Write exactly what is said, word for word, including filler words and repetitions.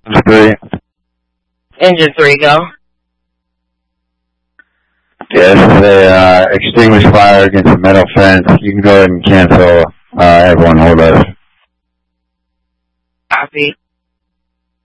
Three. Engine three, go. Yeah, this is a uh, extinguish fire against a metal fence. You can go ahead and cancel. Uh, everyone hold us. Copy.